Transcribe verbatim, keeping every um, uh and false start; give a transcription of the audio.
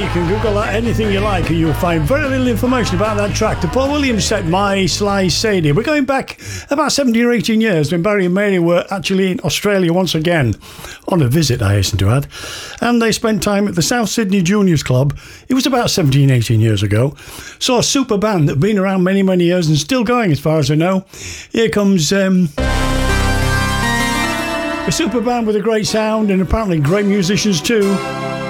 You can Google that anything you like and you'll find very little information about that track. The Paul Williams set, My Sly Sadie. We're going back about seventeen or eighteen years when Barry and Mary were actually in Australia once again. On a visit, I hasten to add. And they spent time at the South Sydney Juniors Club. It was about seventeen, eighteen years ago. Saw a super band that had been around many, many years and still going as far as I know. Here comes... Um, a super band with a great sound and apparently great musicians too.